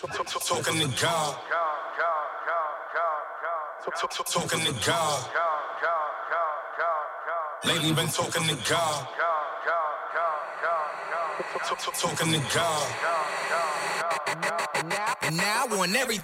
Talking to God. Talking to God. Lately been talking to God. Talking to God. And now I want everything.